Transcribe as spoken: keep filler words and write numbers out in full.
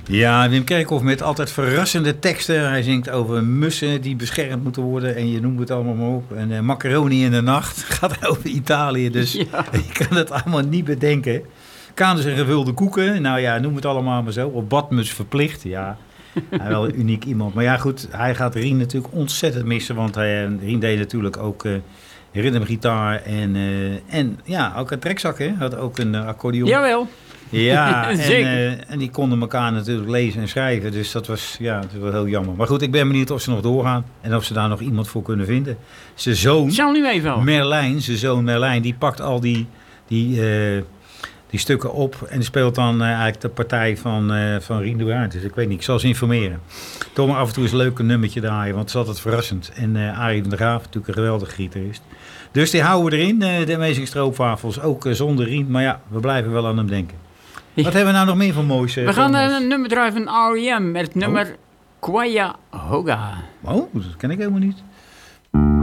Ja, Wim Kerkhoff met altijd verrassende teksten. Hij zingt over mussen die beschermd moeten worden. En je noemt het allemaal maar op. En uh, macaroni in de nacht gaat over Italië. Dus ja. Je kan het allemaal niet bedenken. Kanus en gevulde koeken. Nou ja, noem het allemaal maar zo. Op badmuts verplicht. Ja, hij wel een uniek iemand. Maar ja, goed. Hij gaat Rien natuurlijk ontzettend missen. Want hij, Rien deed natuurlijk ook uh, ritmegitaar. En, uh, en ja, ook een trekzak. Hè? Had ook een uh, accordeon. Jawel. Ja, en, uh, en die konden elkaar natuurlijk lezen en schrijven. Dus dat was, ja, dat was heel jammer. Maar goed, ik ben benieuwd of ze nog doorgaan. En of ze daar nog iemand voor kunnen vinden. Zijn zoon, Zal niet even. Merlijn, zijn zoon Merlijn, die pakt al die, die, uh, die stukken op. En die speelt dan uh, eigenlijk de partij van, uh, van Rien de Waard. Dus ik weet niet, ik zal ze informeren. Toch maar af en toe eens een leuk nummertje draaien, want het is altijd verrassend. En uh, Arie van der Graaf, natuurlijk een geweldige gitarist. Dus die houden we erin, uh, de Amazing Stroopwafels. Ook uh, zonder Rien, maar ja, we blijven wel aan hem denken. Wat hebben we nou nog meer van moois? Uh, we gaan uh, een nummer draaien van R E M met het nummer oh. Cuyahoga. Oh, dat ken ik helemaal niet.